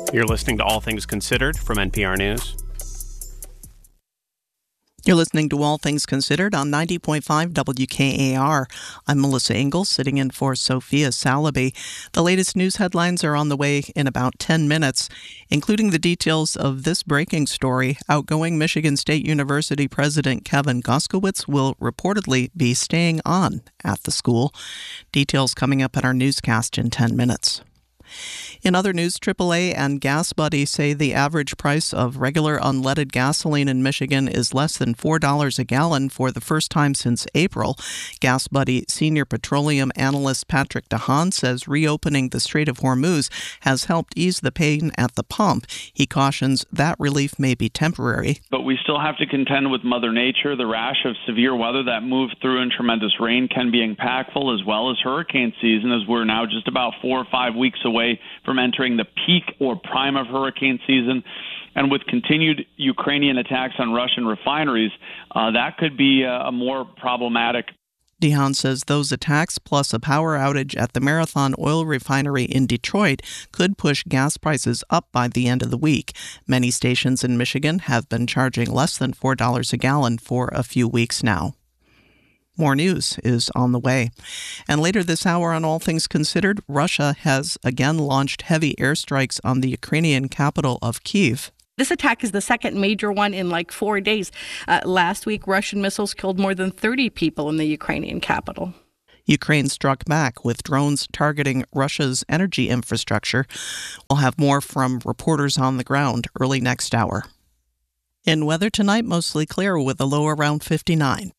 You're listening to All Things Considered from NPR News. You're listening to All Things Considered on 90.5 WKAR. I'm Melissa Ingalls, sitting in for Sophia Salaby. The latest news headlines are on the way in about 10 minutes, including the details of this breaking story. Outgoing Michigan State University President Kevin Guskowitz will reportedly be staying on at the school. Details coming up in our newscast in 10 minutes. In other news, AAA and GasBuddy say the average price of regular unleaded gasoline in Michigan is less than $4 a gallon for the first time since April. GasBuddy senior petroleum analyst Patrick DeHaan says reopening the Strait of Hormuz has helped ease the pain at the pump. He cautions that relief may be temporary. But we still have to contend with Mother Nature. The rash of severe weather that moved through in tremendous rain can be impactful, as well as hurricane season, as we're now just about 4 or 5 weeks away from entering the peak or prime of hurricane season. And with continued Ukrainian attacks on Russian refineries, that could be a more problematic. DeHaan says those attacks, plus a power outage at the Marathon Oil Refinery in Detroit, could push gas prices up by the end of the week. Many stations in Michigan have been charging less than $4 a gallon for a few weeks now. More news is on the way. And later this hour on All Things Considered, Russia has again launched heavy airstrikes on the Ukrainian capital of Kyiv. This attack is the second major one in 4 days. Last week, Russian missiles killed more than 30 people in the Ukrainian capital. Ukraine struck back with drones targeting Russia's energy infrastructure. We'll have more from reporters on the ground early next hour. In weather tonight, mostly clear with a low around 59.